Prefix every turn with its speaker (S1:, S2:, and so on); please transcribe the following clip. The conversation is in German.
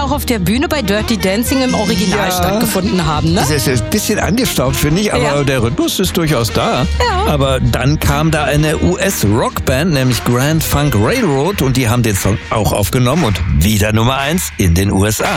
S1: auch auf der Bühne bei Dirty Dancing im Original stattgefunden haben, ne?
S2: Das ist ein bisschen angestaubt, finde ich, aber der Rhythmus ist durchaus da.
S1: Ja.
S2: Aber dann kam da eine US-Rockband, nämlich Grand Funk Railroad, und die haben den Song auch aufgenommen und wieder Nummer 1 in den USA.